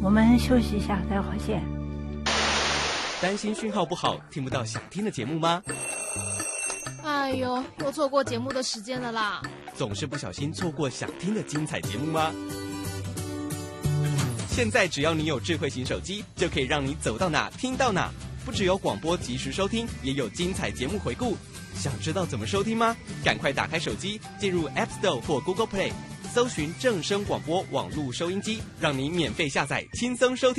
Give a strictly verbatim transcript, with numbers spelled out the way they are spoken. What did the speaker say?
我们休息一下，待会儿见。 担心讯号不好，听不到想听的节目吗？ 哎呦，又错过节目的时间了啦！ 总是不小心错过想听的精彩节目吗？现在只要你有智慧型手机，就可以让你走到哪听到哪。不只有广播及时收听，也有精彩节目回顾。想知道怎么收听吗？赶快打开手机，进入 App Store 或 Google Play， 搜寻正声广播网络收音机，让你免费下载，轻松收听。